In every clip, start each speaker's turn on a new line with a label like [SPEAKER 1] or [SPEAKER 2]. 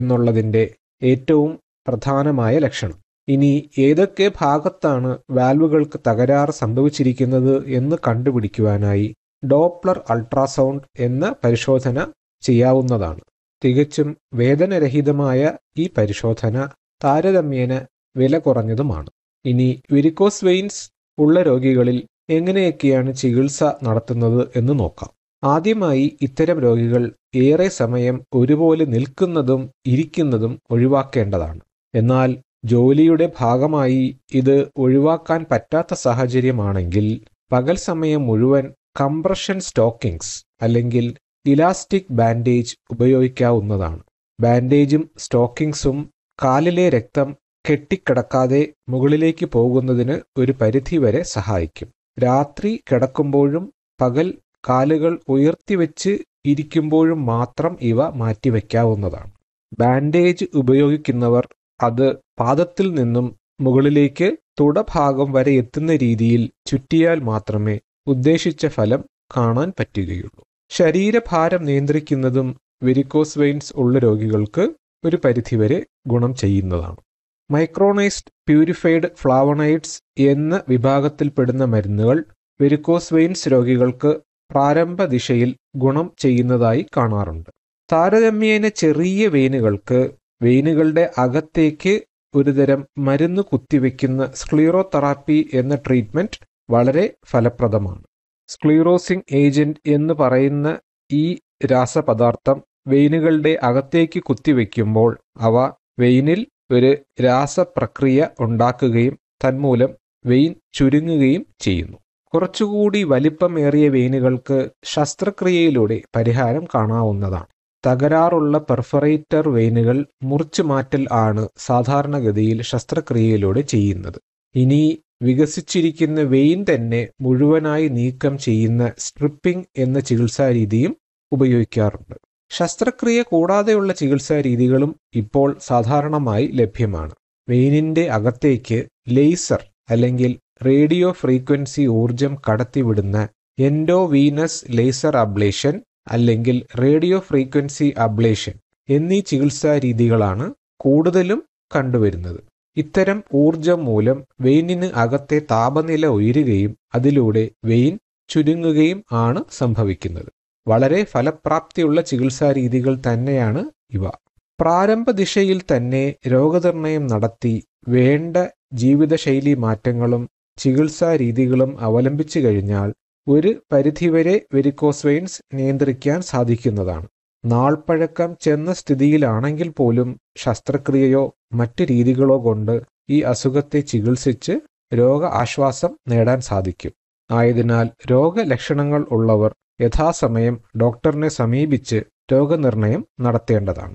[SPEAKER 1] എന്നുള്ളതിൻ്റെ ഏറ്റവും പ്രധാനമായ ലക്ഷണം. ഇനി ഏതൊക്കെ ഭാഗത്താണ് വാൽവുകൾക്ക് തകരാറ് സംഭവിച്ചിരിക്കുന്നത് എന്ന് കണ്ടുപിടിക്കുവാനായി ഡോപ്ലർ അൾട്രാസൗണ്ട് എന്ന പരിശോധന ചെയ്യാവുന്നതാണ്. തികച്ചും വേദനരഹിതമായ ഈ പരിശോധന താരതമ്യേന വില കുറഞ്ഞതുമാണ്. ഇനി വെരിക്കോസ് വെയിൻസ് ഉള്ള രോഗികളിൽ എങ്ങനെയൊക്കെയാണ് ചികിത്സ നടത്തുന്നത് എന്ന് നോക്കാം. ആദ്യമായി ഇത്തരം രോഗികൾ ഏറെ സമയം ഒരുപോലെ നിൽക്കുന്നതും ഇരിക്കുന്നതും ഒഴിവാക്കേണ്ടതാണ്. എന്നാൽ ജോലിയുടെ ഭാഗമായി ഇത് ഒഴിവാക്കാൻ പറ്റാത്ത സാഹചര്യമാണെങ്കിൽ പകൽ സമയം മുഴുവൻ കംപ്രഷൻ സ്റ്റോക്കിങ്സ് അല്ലെങ്കിൽ ഇലാസ്റ്റിക് ബാൻഡേജ് ഉപയോഗിക്കാവുന്നതാണ്. ബാൻഡേജും സ്റ്റോക്കിങ്സും കാലിലെ രക്തം കെട്ടിക്കിടക്കാതെ മുകളിലേക്ക് പോകുന്നതിന് ഒരു പരിധിവരെ സഹായിക്കും. രാത്രി കിടക്കുമ്പോഴും പകൽ കാലുകൾ ഉയർത്തിവെച്ച് ഇരിക്കുമ്പോഴും മാത്രം ഇവ മാറ്റിവെക്കാവുന്നതാണ്. ബാൻഡേജ് ഉപയോഗിക്കുന്നവർ അത് പാദത്തിൽ നിന്നും മുകളിലേക്ക് തുടഭാഗം വരെ എത്തുന്ന രീതിയിൽ ചുറ്റിയാൽ മാത്രമേ ഉദ്ദേശിച്ച ഫലം കാണാൻ പറ്റുകയുള്ളൂ. ശരീരഭാരം നിയന്ത്രിക്കുന്നതും വെരിക്കോസ് വെയിൻസ് ഉള്ള രോഗികൾക്ക് ഒരു പരിധിവരെ ഗുണം ചെയ്യുന്നതാണ്. മൈക്രോണൈസ്ഡ് പ്യൂരിഫൈഡ് ഫ്ലാവണൈഡ്സ് എന്ന വിഭാഗത്തിൽപ്പെടുന്ന മരുന്നുകൾ വെരിക്കോസ് വെയിൻസ് രോഗികൾക്ക് പ്രാരംഭ ദിശയിൽ ഗുണം ചെയ്യുന്നതായി കാണാറുണ്ട്. താരതമ്യേന ചെറിയ വെയിനുകൾക്ക് വെയിനുകളുടെ അകത്തേക്ക് ഒരുതരം മരുന്ന് കുത്തിവെക്കുന്ന സ്ക്ലീറോതെറാപ്പി എന്ന ട്രീറ്റ്മെൻറ്റ് വളരെ ഫലപ്രദമാണ്. സ്ക്ലീറോസിംഗ് ഏജന്റ് എന്ന് പറയുന്ന ഈ രാസപദാർത്ഥം വെയിനുകളുടെ അകത്തേക്ക് കുത്തിവെക്കുമ്പോൾ അവ വെയിനിൽ ഒരു രാസപ്രക്രിയ ഉണ്ടാക്കുകയും തന്മൂലം വെയിൻ ചുരുങ്ങുകയും ചെയ്യുന്നു. കുറച്ചുകൂടി വലിപ്പമേറിയ വെയിനുകൾക്ക് ശസ്ത്രക്രിയയിലൂടെ പരിഹാരം കാണാവുന്നതാണ്. തകരാറുള്ള പെർഫറേറ്റർ വെയിനുകൾ മുറിച്ചു മാറ്റൽ ആണ് സാധാരണഗതിയിൽ ശസ്ത്രക്രിയയിലൂടെ ചെയ്യുന്നത്. ഇനി വികസിച്ചിരിക്കുന്ന വെയിൻ തന്നെ മുഴുവനായി നീക്കം ചെയ്യുന്ന സ്ട്രിപ്പിംഗ് എന്ന ചികിത്സാരീതിയും ഉപയോഗിക്കാറുണ്ട്. ശസ്ത്രക്രിയ കൂടാതെയുള്ള ചികിത്സാരീതികളും ഇപ്പോൾ സാധാരണമായി ലഭ്യമാണ്. വെയിനിൻ്റെ അകത്തേക്ക് ലേസർ അല്ലെങ്കിൽ റേഡിയോ ഫ്രീക്വൻസി ഊർജം കടത്തിവിടുന്ന എൻഡോവീനസ് ലേസർ അബ്ലേഷൻ അല്ലെങ്കിൽ റേഡിയോ ഫ്രീക്വൻസി അബ്ലേഷൻ എന്നീ ചികിത്സാരീതികളാണ് കൂടുതലും കണ്ടുവരുന്നത്. ഇത്തരം ഊർജം മൂലം വെയിനിന് അകത്തെ താപനില ഉയരുകയും അതിലൂടെ വെയിൻ ചുരുങ്ങുകയും ആണ് സംഭവിക്കുന്നത്. വളരെ ഫലപ്രാപ്തിയുള്ള ചികിത്സാരീതികൾ തന്നെയാണ് ഇവ. പ്രാരംഭ ദിശയിൽ തന്നെ രോഗനിർണയം നടത്തി വേണ്ട ജീവിതശൈലി മാറ്റങ്ങളും ചികിത്സാരീതികളും അവലംബിച്ചു കഴിഞ്ഞാൽ ഒരു പരിധിവരെ വെരിക്കോസ് വെയിൻസ് നിയന്ത്രിക്കാൻ സാധിക്കുന്നതാണ്. നാൾപ്പഴക്കം ചെന്ന സ്ഥിതിയിലാണെങ്കിൽ പോലും ശസ്ത്രക്രിയയോ മറ്റ് രീതികളോ കൊണ്ട് ഈ അസുഖത്തെ ചികിത്സിച്ച് രോഗ ആശ്വാസം നേടാൻ സാധിക്കും. ആയതിനാൽ രോഗലക്ഷണങ്ങൾ ഉള്ളവർ യഥാസമയം ഡോക്ടറിനെ സമീപിച്ച് രോഗനിർണയം നടത്തേണ്ടതാണ്.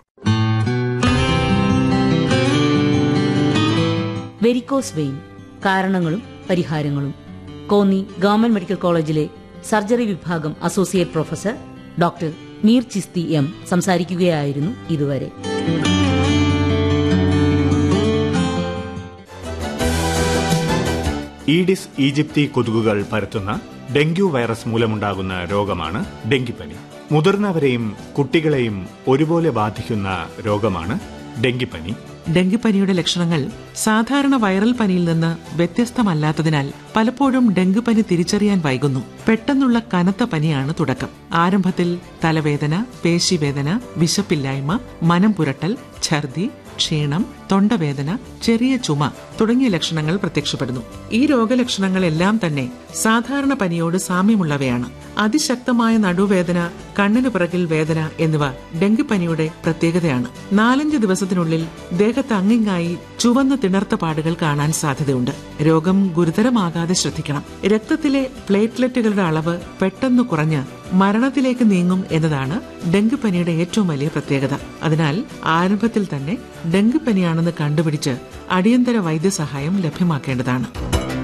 [SPEAKER 2] വെരിക്കോസ് വെയിൻ കാരണങ്ങളും പരിഹാരങ്ങളും കോന്നി ഗവൺമെന്റ് മെഡിക്കൽ കോളേജിലെ സർജറി വിഭാഗം associate professor doctor Mir Chishti M സംസാരിക്കുകയായിരുന്നു ഇതുവരെ.
[SPEAKER 3] ഈഡിസ് ഈജിപ്തി കൊതുകുകൾ പരത്തുന്ന ഡെങ്കു വൈറസ് മൂലമുണ്ടാകുന്ന രോഗമാണ് ഡെങ്കിപ്പനി. മുതിർന്നവരെയും കുട്ടികളെയും ഒരുപോലെ ബാധിക്കുന്ന രോഗമാണ് ഡെങ്കിപ്പനി.
[SPEAKER 4] ഡെങ്കിപ്പനിയുടെ ലക്ഷണങ്ങൾ സാധാരണ വൈറൽ പനിയിൽ നിന്ന് വ്യത്യസ്തമല്ലാത്തതിനാൽ പലപ്പോഴും ഡെങ്കിപ്പനി തിരിച്ചറിയാൻ വൈകുന്നു. പെട്ടെന്നുള്ള കനത്ത പനിയാണ് തുടക്കം. ആരംഭത്തിൽ തലവേദന, പേശിവേദന, വിശപ്പില്ലായ്മ, മനം പുരട്ടൽ, ഛർദി, ക്ഷീണം, തൊണ്ടവേദന, ചെറിയ ചുമ തുടങ്ങിയ ലക്ഷണങ്ങൾ പ്രത്യക്ഷപ്പെടുന്നു. ഈ രോഗലക്ഷണങ്ങളെല്ലാം തന്നെ സാധാരണ പനിയോട് സാമ്യമുള്ളവയാണ്. അതിശക്തമായ നടുവേദന, കണ്ണിന് പിറകിൽ വേദന എന്നിവ ഡെങ്കിപ്പനിയുടെ പ്രത്യേകതയാണ്. 4-5 ദിവസത്തിനുള്ളിൽ ദേഹത്ത് അങ്ങിങ്ങായി ചുവന്ന തിണർത്ത പാടുകൾ കാണാൻ സാധ്യതയുണ്ട്. രോഗം ഗുരുതരമാകാതെ ശ്രദ്ധിക്കണം. രക്തത്തിലെ പ്ലേറ്റ്ലെറ്റുകളുടെ അളവ് പെട്ടെന്ന് കുറഞ്ഞ് മരണത്തിലേക്ക് നീങ്ങും എന്നതാണ് ഡെങ്കിപ്പനിയുടെ ഏറ്റവും വലിയ പ്രത്യേകത. അതിനാൽ ആരംഭത്തിൽ തന്നെ ഡെങ്കിപ്പനിയാണെന്ന് കണ്ടുപിടിച്ച് അടിയന്തര വൈദ്യസഹായം ലഭ്യമാക്കേണ്ടതാണ്.